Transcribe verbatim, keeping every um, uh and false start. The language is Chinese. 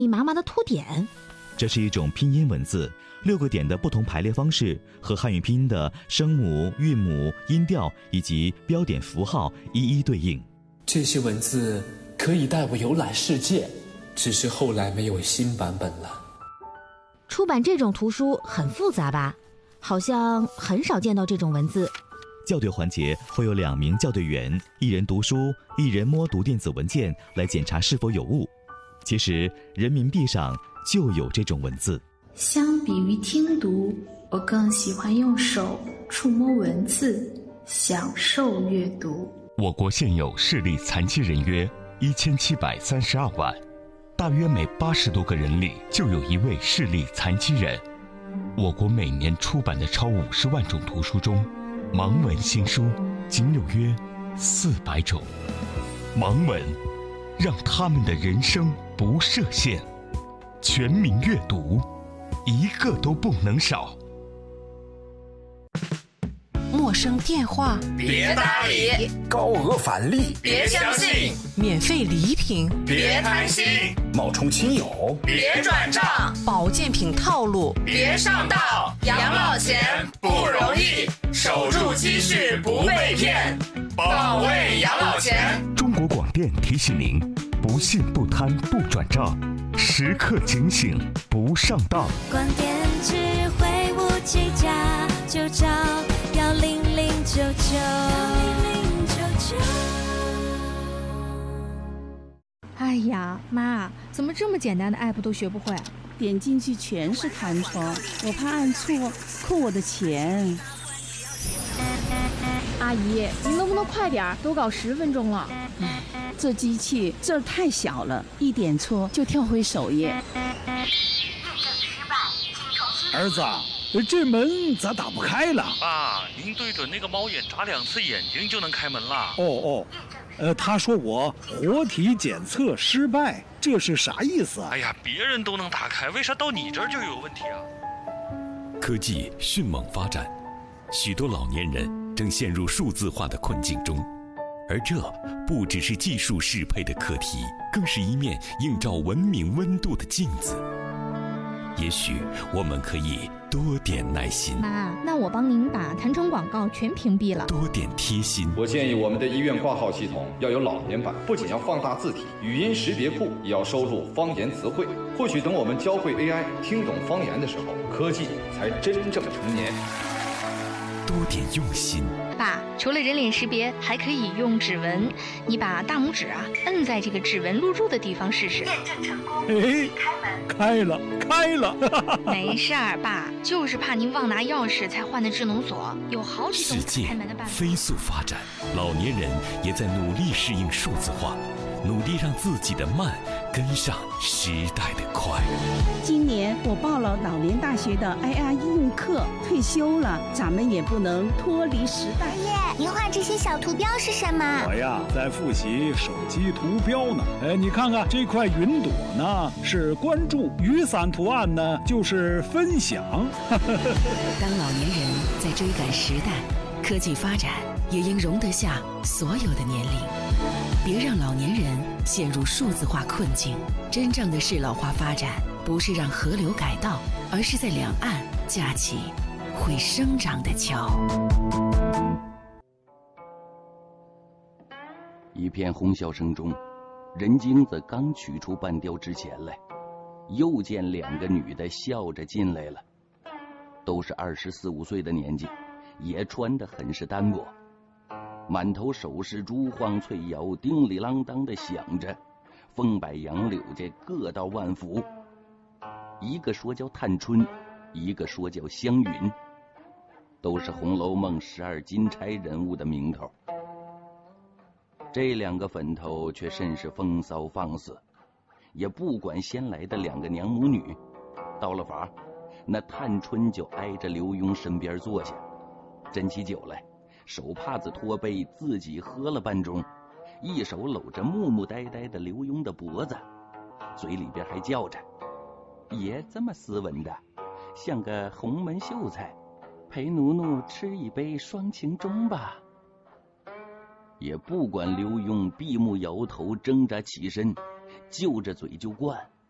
密麻麻的凸点。 这是一种拼音文字，六个点的不同排列方式和汉语拼音的声母、韵母、音调以及标点符号一一对应。 这些文字可以带我游览世界，只是后来没有新版本了。 出版这种图书很复杂吧？好像很少见到这种文字。 校对环节会有两名校对员，一人读书，一人摸读电子文件来检查是否有误。其实人民币上就有这种文字。 相比于听读，我更喜欢用手触摸文字，享受阅读。 我国现有视力残疾人约一千七百三十二万，大约每八十多个人里就有一位视力残疾人。我国每年出版的超五十万种图书中，盲文新书仅有约四百种。盲文让他们的人生不设限，全民阅读，一个都不能少。 陌生电话别搭理， 高额返利别相信， 免费礼品别贪心， 冒充亲友别转账， 保健品套路别上当。养老钱不容易，守住积蓄不被骗，保卫养老钱。 中国广电提醒您：不信不贪不转账，时刻警醒不上当。 广电智慧无计价，就找幺零零九九。 哎呀，妈，怎么这么简单的 app 都学不会？ 点进去全是弹窗，我怕按错扣我的钱。 阿姨，您能不能快点？都搞十分钟了。 唉，这机器字儿太小了，一点错就跳回首页。 儿子，这门咋打不开了？ 爸，您对准那个猫眼眨两次眼睛就能开门了。 哦哦，呃，他说我活体检测失败，这是啥意思啊？ 哎呀，别人都能打开，为啥到你这儿就有问题啊？ 科技迅猛发展，许多老年人正陷入数字化的困境中，而这不只是技术适配的课题，更是一面映照文明温度的镜子。也许我们可以多点耐心。 妈，那我帮您把弹窗广告全屏蔽了。 多点贴心。 我建议我们的医院挂号系统要有老年版，不仅要放大字体，语音识别库也要收录方言词汇。或许等我们教会 A I 听懂方言的时候，科技才真正成年。 多点用心。 爸，除了人脸识别，还可以用指纹。你把大拇指啊摁在这个指纹录入的地方试试。验证成功。 哎，开了，开了。 没事儿，爸，就是怕您忘拿钥匙才换的智能锁，有好几种开门的办法。 飞速发展，老年人也在努力适应数字化，努力让自己的慢跟上时代的快。 今年我报了老年大学的 I R 应用课，退休了，咱们也不能脱离时代。 爷爷，您画这些小图标是什么？ 我呀，在复习手机图标呢。哎，你看看这块云朵呢，是关注；雨伞图案呢，就是分享。 当老年人在追赶时代，科技发展也应容得下所有的年龄。别让老年人陷入数字化困境。真正的适老化发展，不是让河流改道，而是在两岸架起会生长的桥。 一片哄笑声中，任精子刚取出半雕之前来，又见两个女的笑着进来了，都是二十四五岁的年纪，也穿得很是单薄，满头首饰珠晃翠摇，叮里啷当的响着，风摆杨柳家各道万福。一个说叫探春，一个说叫湘云，都是《红楼梦》十二金钗人物的名头。这两个粉头却甚是风骚放肆，也不管先来的两个娘母女。到了房，那探春就挨着刘墉身边坐下，斟起酒来，手帕子托杯，自己喝了半盅，一手搂着木木呆呆的刘墉的脖子，嘴里边还叫着：“爷这么斯文的，像个红门秀才，陪奴奴吃一杯双情盅吧。”也不管刘墉闭目摇头，挣扎起身，就着嘴就灌。